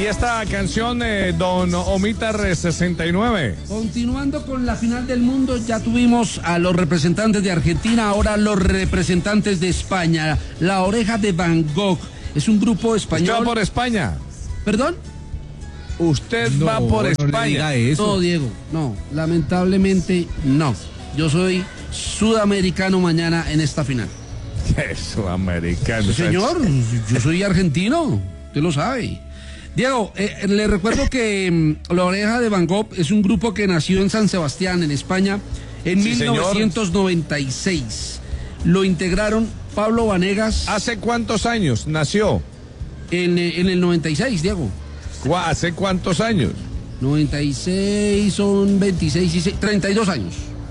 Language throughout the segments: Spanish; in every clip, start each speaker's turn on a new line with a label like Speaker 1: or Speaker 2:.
Speaker 1: esta canción, don Omitar 69.
Speaker 2: Continuando con la final del mundo, ya tuvimos a los representantes de Argentina, ahora los representantes de España. La Oreja de Van Gogh es un grupo español.
Speaker 1: ¿Usted va por España?
Speaker 2: ¿Perdón?
Speaker 1: ¿Usted va por España?
Speaker 2: No, Diego, no, lamentablemente no. Yo soy sudamericano mañana en esta final.
Speaker 1: ¿Qué sudamericano?
Speaker 2: Sí, señor, yo soy argentino, usted lo sabe. Diego, le recuerdo que La Oreja de Van Gogh es un grupo que nació en San Sebastián, en España, en 1996. Lo integraron Pablo Vanegas.
Speaker 1: ¿Hace cuántos años nació?
Speaker 2: En el 96, Diego.
Speaker 1: ¿Hace cuántos años?
Speaker 2: 96 son 26 y 6, 32 años.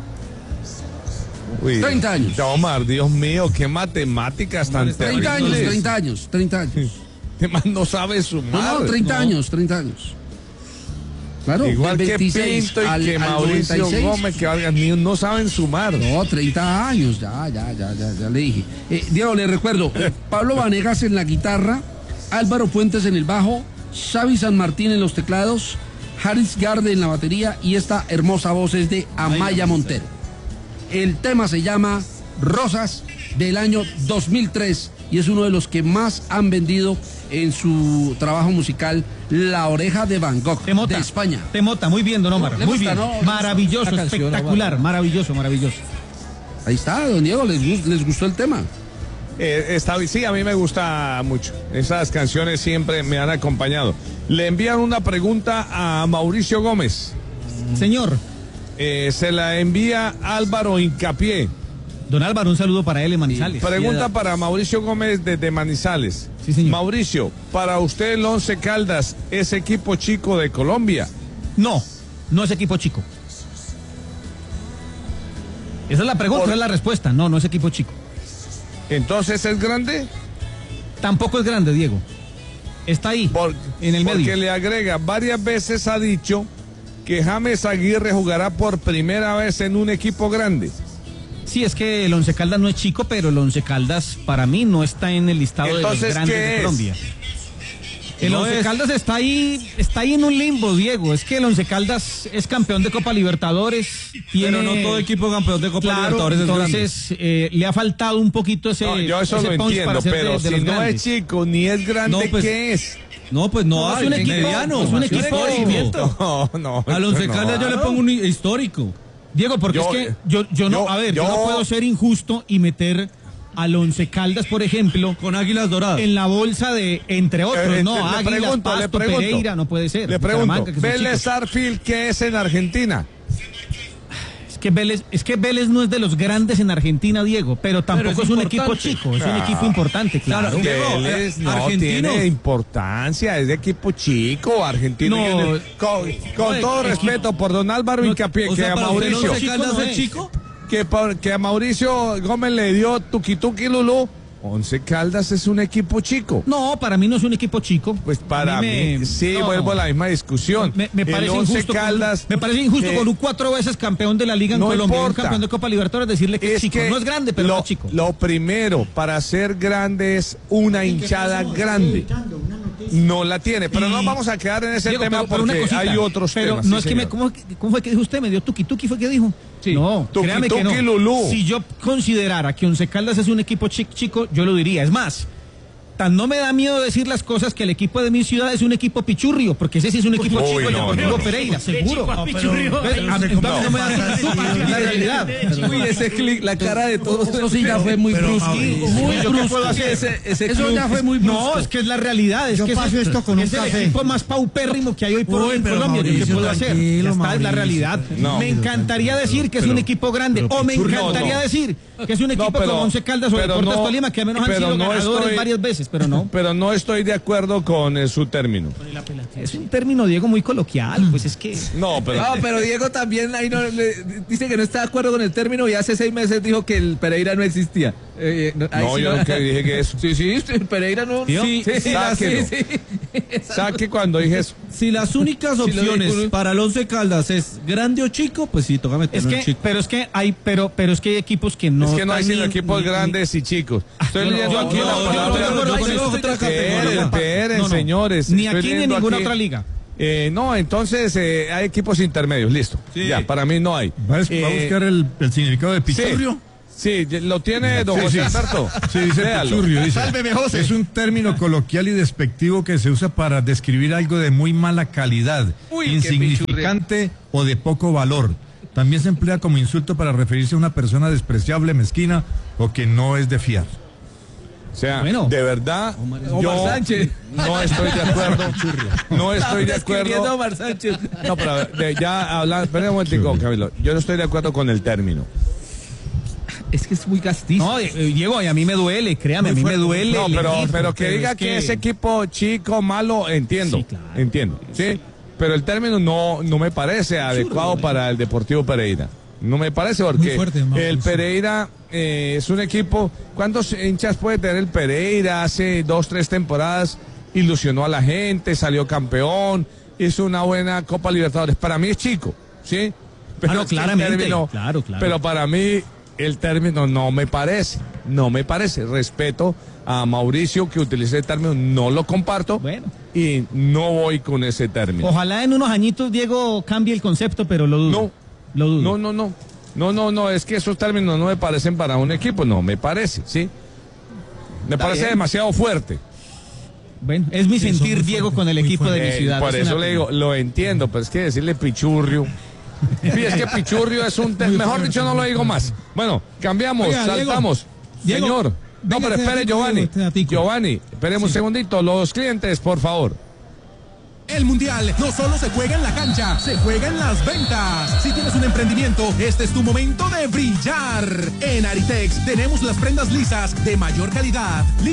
Speaker 1: Uy,
Speaker 2: 30 años.
Speaker 1: Omar, Dios mío, qué matemáticas tan
Speaker 2: 30 años, 30 años, 30 años.
Speaker 1: ¿Qué más no sabe sumar?
Speaker 2: No, 30 años, 30 años. Claro,
Speaker 1: igual que Pinto y que Mauricio
Speaker 2: 96.
Speaker 1: Gómez, que Vargas Niños no saben sumar.
Speaker 2: No, 30 años, ya le dije. Diego, le recuerdo, Pablo Vanegas en la guitarra, Álvaro Fuentes en el bajo, Xavi San Martín en los teclados, Haris Garde en la batería y esta hermosa voz es de Amaya Montero. El tema se llama Rosas, del año 2003 y es uno de los que más han vendido en su trabajo musical, La Oreja de Van Gogh, de España.
Speaker 3: Temota, muy bien, don Omar, muy bien.
Speaker 2: ¿No?
Speaker 3: Maravilloso,
Speaker 2: Canción,
Speaker 3: espectacular, maravilloso.
Speaker 2: Ahí está, don Diego, ¿les gustó el tema?
Speaker 1: Sí, a mí me gusta mucho. Esas canciones siempre me han acompañado. Le envían una pregunta a Mauricio Gómez.
Speaker 3: Señor.
Speaker 1: Se la envía Álvaro Hincapié.
Speaker 3: Don Álvaro, un saludo para él en Manizales.
Speaker 1: Pregunta para Mauricio Gómez desde Manizales.
Speaker 3: Sí, señor.
Speaker 1: Mauricio, para usted el Once Caldas es equipo chico de Colombia.
Speaker 3: No es equipo chico. Esa es la pregunta, esa es la respuesta. No es equipo chico.
Speaker 1: ¿Entonces es grande?
Speaker 3: Tampoco es grande, Diego. Está ahí, en el medio.
Speaker 1: Porque le agrega, varias veces ha dicho que James Aguirre jugará por primera vez en un equipo grande.
Speaker 3: Sí, es que el Once Caldas no es chico, pero el Once Caldas para mí no está en el listado de los grandes de Colombia. El Once Caldas está ahí en un limbo, Diego. Es que el Once Caldas es campeón de Copa Libertadores.
Speaker 4: Pero no todo equipo campeón de Copa Libertadores es grande.
Speaker 3: Entonces le ha faltado un poquito ese.
Speaker 1: No, yo eso lo entiendo, pero si no es chico ni es grande, ¿qué es?
Speaker 4: No, pues no,
Speaker 3: es un equipo
Speaker 4: mediano.
Speaker 3: Es un equipo
Speaker 4: histórico.
Speaker 1: No.
Speaker 4: Al Once Caldas yo le pongo un histórico.
Speaker 3: Diego, porque es que yo no puedo ser injusto y meter al Once Caldas, por ejemplo,
Speaker 4: con Águilas Doradas
Speaker 3: en la bolsa de, entre otros, Águilas, Pasto, Pereira, no puede ser.
Speaker 1: Le pregunto, Vélez Sarsfield, ¿qué es en Argentina?
Speaker 3: Es que Vélez no es de los grandes en Argentina, Diego, pero tampoco es un equipo chico, es un equipo importante, claro.
Speaker 1: Vélez no tiene importancia, es de equipo chico, argentino.
Speaker 3: No,
Speaker 1: con todo respeto por don Álvaro Hincapié, que a Mauricio. Que a Mauricio Gómez le dio tuki Lulú. Once Caldas es un equipo chico.
Speaker 3: No, para mí no es un equipo chico.
Speaker 1: Pues para mí vuelvo a la misma discusión.
Speaker 3: Me parece injusto. Me parece injusto con un 4 veces campeón de la Liga en Colombia, un campeón de Copa Libertadores, decirle que es chico. No es grande, pero no es chico.
Speaker 1: Lo primero para ser grande es una hinchada grande. No la tiene, pero no vamos a quedar en ese tema porque hay otros temas.
Speaker 3: No es que ¿cómo fue que dijo usted? ¿Me dio tuki fue que dijo?
Speaker 1: Sí.
Speaker 3: No, créame que no.
Speaker 1: Lulú.
Speaker 3: Si yo considerara que Once Caldas es un equipo chico, yo lo diría. Es más, tan no me da miedo decir las cosas que el equipo de mi ciudad es un equipo pichurrio, porque ese sí es un equipo chico, el Deportivo Pereira, seguro.
Speaker 4: No me da es la realidad. Uy, ese clic, la cara de todos.
Speaker 2: Eso sí ya fue muy brusco.
Speaker 3: Eso ya fue muy brusco. No, es que es la realidad. Es que es el equipo más paupérrimo que hay hoy por hoy en Colombia. ¿Qué puedo hacer? Esta es la realidad. Me encantaría decir que es un equipo grande, o me encantaría decir que es un equipo como Once Caldas o Deportes Tolima, que al menos han sido ganadores varias veces, pero no.
Speaker 1: Pero no estoy de acuerdo con su término.
Speaker 3: Es un término, Diego, muy coloquial, pues es que...
Speaker 4: No, pero Diego también ahí dice que no está de acuerdo con el término y hace 6 meses dijo que el Pereira no existía.
Speaker 1: No, yo nunca dije que eso.
Speaker 4: Sí, Pereira no.
Speaker 1: Sí, saque cuando dije eso.
Speaker 3: Si las únicas opciones para el Once Caldas es grande o chico, pues sí, toca meterlo en chico. Pero es que hay equipos que no.
Speaker 1: Es que no hay sino equipos grandes y chicos. Estoy leyendo aquí la palabra. Esperen, señores.
Speaker 3: Ni aquí ni en ninguna otra liga.
Speaker 1: No, entonces hay equipos intermedios, listo. Sí. Ya, para mí no hay.
Speaker 5: ¿Va a buscar el significado de pichurrio?
Speaker 1: Sí, lo tiene don José Alberto.
Speaker 5: Sí, dice pichurrio. Dice,
Speaker 3: sálveme, José.
Speaker 5: Es un término coloquial y despectivo que se usa para describir algo de muy mala calidad, insignificante o de poco valor. También se emplea como insulto para referirse a una persona despreciable, mezquina o que no es de fiar.
Speaker 1: O sea, de verdad, yo
Speaker 4: Sánchez.
Speaker 1: No estoy de acuerdo. No estoy de acuerdo.
Speaker 4: Omar Sánchez.
Speaker 1: No, pero ya hablando, espera un momentico, Camilo. Yo no estoy de acuerdo con el término.
Speaker 4: Es que es muy castizo.
Speaker 3: No, Diego, y a mí me duele, créame, a mí me duele.
Speaker 1: No, pero que diga que es equipo chico, malo, entiendo. Sí, claro. Entiendo, sí. Pero el término no me parece adecuado para el Deportivo Pereira. No me parece porque el Pereira es un equipo. ¿Cuántos hinchas puede tener el Pereira? Hace 2-3 temporadas ilusionó a la gente, salió campeón, hizo una buena Copa Libertadores. Para mí es chico, ¿sí?
Speaker 3: Pero claramente, claro.
Speaker 1: Pero para mí el término no me parece. Respeto a Mauricio que utilice el término, no lo comparto.
Speaker 3: Bueno.
Speaker 1: Y no voy con ese término.
Speaker 3: Ojalá en unos añitos, Diego, cambie el concepto, pero lo dudo.
Speaker 1: No, es que esos términos no me parecen para un equipo, no me parece, ¿sí? Me parece demasiado fuerte.
Speaker 3: Bueno, es mi sentir, Diego, con el equipo de mi ciudad.
Speaker 1: Por eso le digo, lo entiendo, pero es que decirle pichurrio. Sí, es que pichurrio es un mejor dicho, no lo digo más. Bueno, cambiamos, saltamos.
Speaker 3: Diego,
Speaker 1: señor. No, pero espere, Giovanni, esperemos un segundito. Los clientes, por favor.
Speaker 6: El Mundial no solo se juega en la cancha, se juega en las ventas. Si tienes un emprendimiento, este es tu momento de brillar. En Aritex tenemos las prendas lisas de mayor calidad.